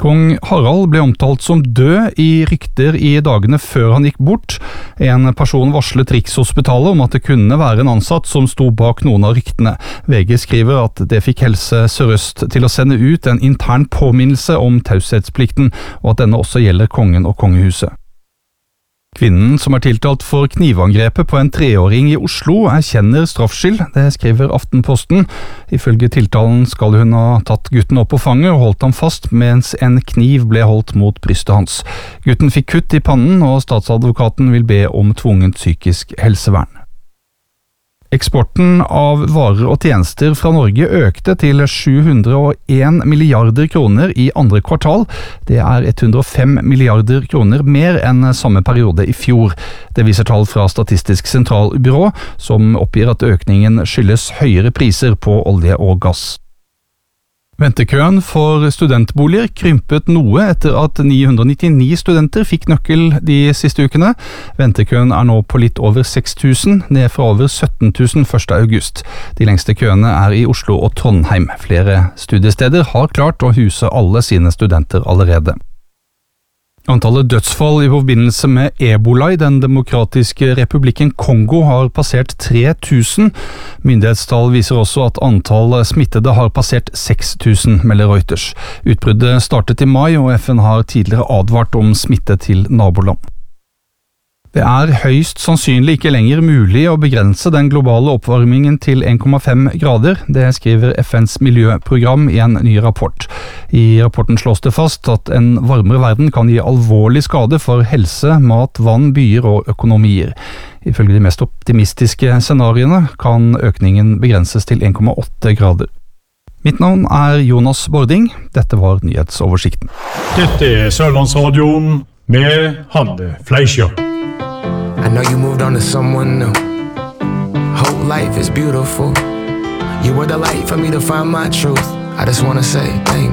Kong Harald ble omtalt som død i rykter i dagene før han gikk bort. En person varslet Rikshospitalet om at det kunne være en ansatt som sto bak noen av ryktene. VG skriver at det fikk Helse Sør-Øst til å sende ut en intern påminnelse om taushetsplikten, og at denne også gjelder kongen og kongehuset. Kvinnen som tiltalt for knivangrepet på en 3-åring i Oslo erkjenner straffskyld, det skriver Aftenposten. Ifølge tiltalen skal hun ha tatt gutten opp på fanget og holdt ham fast mens en kniv ble holdt mot brystet hans. Gutten fikk kutt i pannen, og statsadvokaten vil be om tvungent psykisk helsevern. Eksporten av varer og tjenester fra Norge økte til 701 milliarder kroner i andre kvartal. Det er 105 milliarder kroner mer enn samme periode i fjor. Det viser tall fra Statistisk sentralbyrå, som oppgir at økningen skyldes høyere priser på olje og gass. Ventekøen for studentboliger krympet noe etter at 999 studenter fikk nøkkel de siste ukene. Ventekøen er nå på litt over 6000, ned fra over 17 000 1. august. De lengste køene er i Oslo og Trondheim. Flere studiesteder har klart å huse alle sine studenter allerede. Antallet dødsfall i forbindelse med Ebola i den demokratiske republikken Kongo har passert 3000. Myndighetstall viser også at antall smittede har passert 6000, melder Reuters. Utbruddet startet i mai, og FN har tidligere advart om smitte til naboland. Det er høyst sannsynlig ikke lenger mulig å begrense den globale oppvarmingen til 1,5 grader, det skriver FNs miljøprogram i en ny rapport. I rapporten slås det fast at en varmere verden kan gi alvorlig skade for helse, mat, vann, byer og økonomier. Ifølge de mest optimistiske scenariene kan økningen begrenses til 1,8 grader. Mitt navn er Jonas Bording. Dette var nyhetsoversikten. Dette er Sørlandsradioen med Hanne Fleischer. I know you moved on to someone new. Whole life is beautiful. You were the light for me to find my truth. I just wanna say thank you.